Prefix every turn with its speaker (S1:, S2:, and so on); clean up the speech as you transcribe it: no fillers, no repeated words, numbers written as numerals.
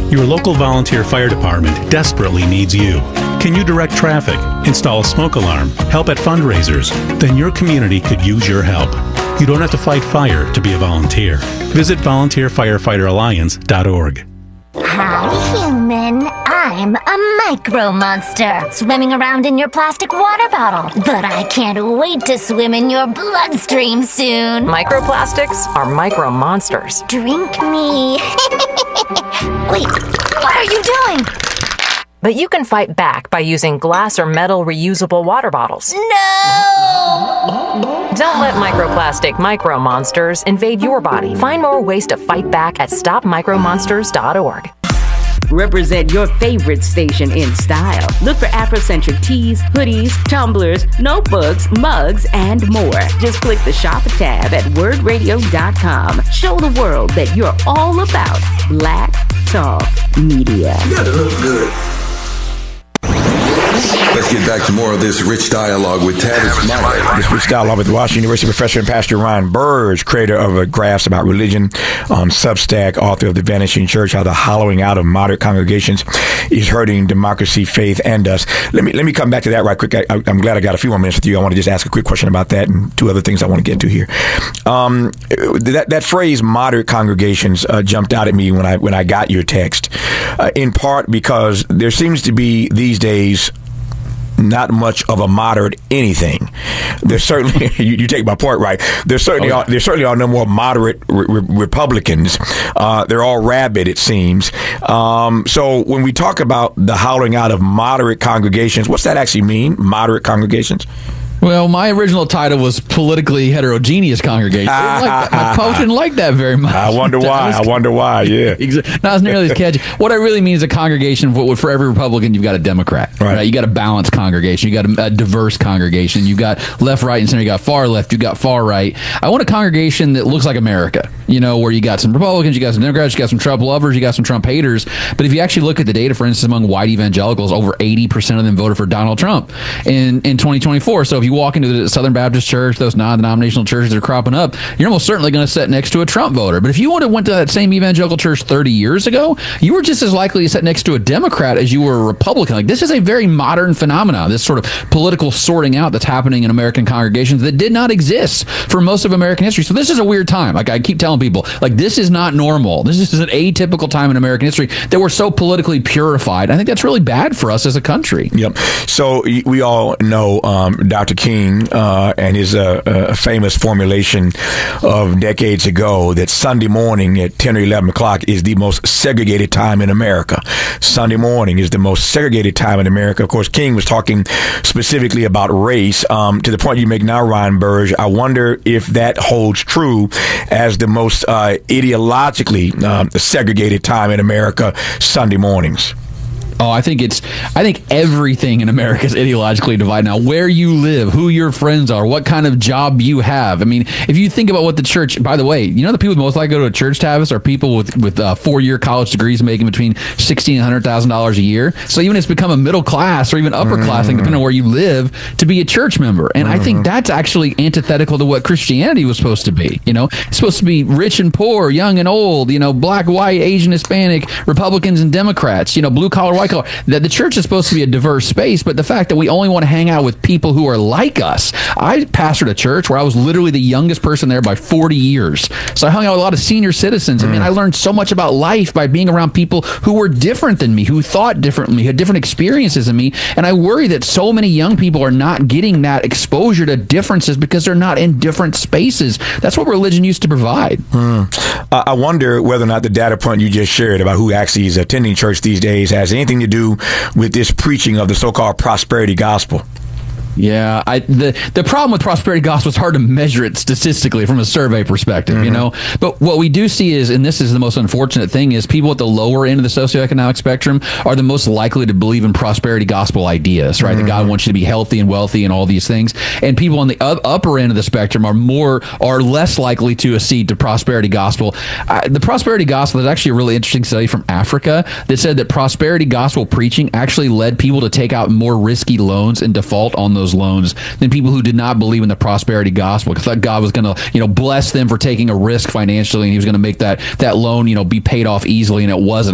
S1: Your local volunteer fire department desperately needs you. Can you direct traffic, install a smoke alarm, help at fundraisers? Then your community could use your help. You don't have to fight fire to be a volunteer. Visit volunteerfirefighteralliance.org.
S2: Hi, human. I'm a micro monster swimming around in your plastic water bottle. But I can't wait to swim in your bloodstream soon.
S3: Microplastics are micro monsters.
S2: Drink me. Wait, what are you doing?
S3: But you can fight back by using glass or metal reusable water bottles.
S2: No!
S3: Don't let microplastic micro monsters invade your body. Find more ways to fight back at stopmicromonsters.org.
S4: Represent your favorite station in style. Look for Afrocentric tees, hoodies, tumblers, notebooks, mugs, and more. Just click the Shop tab at wordradio.com. Show the world that you're all about Black Talk Media.
S5: You gotta look good. Let's get back to more of this rich dialogue with Tavis Smiley.
S6: This rich dialogue with Washington University professor and pastor Ryan Burge, creator of Graphs About Religion on Substack, author of The Vanishing Church, How the Hollowing Out of Moderate Congregations is Hurting Democracy, Faith, and Us. Let me come back to that right quick. I'm glad I got a few more minutes with you. I want to just ask a quick question about that and two other things I want to get to here. That phrase, moderate congregations, jumped out at me when I got your text, in part because there seems to be these days not much of a moderate anything. There's certainly you take my point right. There certainly are no more moderate Republicans. They're all rabid, it seems. So when we talk about the hollowing out of moderate congregations, what's that actually mean? Moderate congregations?
S7: Well, my original title was Politically Heterogeneous Congregation. My post didn't like that very much.
S6: I wonder why, yeah.
S7: Not as nearly as catchy. What I really mean is a congregation, for every Republican, you've got a Democrat. Right? You got a balanced congregation. You got a diverse congregation. You've got left, right, and center. You got far left. You got far right. I want a congregation that looks like America, where you got some Republicans, you got some Democrats, you got some Trump lovers, you got some Trump haters. But if you actually look at the data, for instance, among white evangelicals, over 80% of them voted for Donald Trump in 2024. So if you walk into the Southern Baptist Church, those non-denominational churches that are cropping up, you're almost certainly going to sit next to a Trump voter. But if you went to that same evangelical church 30 years ago, you were just as likely to sit next to a Democrat as you were a Republican. Like, this is a very modern phenomenon, this sort of political sorting out that's happening in American congregations that did not exist for most of American history. So this is a weird time. Like, I keep telling people, this is not normal. This is an atypical time in American history that we're so politically purified. I think that's really bad for us as a country.
S6: Yep. So we all know Dr. King and his famous formulation of decades ago that Sunday morning at 10 or 11 o'clock is the most segregated time in America. Sunday morning is the most segregated time in America. Of course, King was talking specifically about race. To the point you make now, Ryan Burge, I wonder if that holds true as the most ideologically segregated time in America, Sunday mornings.
S7: Oh, I think everything in America is ideologically divided now. Where you live, who your friends are, what kind of job you have. I mean, if you think about what the church, by the way, the people most likely to go to a church, Tavis, are people with 4-year college degrees making between $60,000 and $100,000 a year. So even it's become a middle class or even upper class thing, depending on where you live, to be a church member. And I think that's actually antithetical to what Christianity was supposed to be. It's supposed to be rich and poor, young and old, black, white, Asian, Hispanic, Republicans and Democrats, blue collar, white collar. That the church is supposed to be a diverse space, but the fact that we only want to hang out with people who are like us. I pastored a church where I was literally the youngest person there by 40 years. So I hung out with a lot of senior citizens. I mean, I learned so much about life by being around people who were different than me, who thought differently, had different experiences than me. And I worry that so many young people are not getting that exposure to differences because they're not in different spaces. That's what religion used to provide.
S6: I wonder whether or not the data point you just shared about who actually is attending church these days has anything to do with this preaching of the so-called prosperity gospel.
S7: Yeah, the problem with prosperity gospel is hard to measure it statistically from a survey perspective, But what we do see is, and this is the most unfortunate thing, is people at the lower end of the socioeconomic spectrum are the most likely to believe in prosperity gospel ideas, right? That God wants you to be healthy and wealthy and all these things. And people on the upper end of the spectrum are less likely to accede to prosperity gospel. The prosperity gospel is actually a really interesting study from Africa that said that prosperity gospel preaching actually led people to take out more risky loans and default on those loans than people who did not believe in the prosperity gospel, because thought God was going to, bless them for taking a risk financially, and he was going to make that loan, be paid off easily, and it wasn't.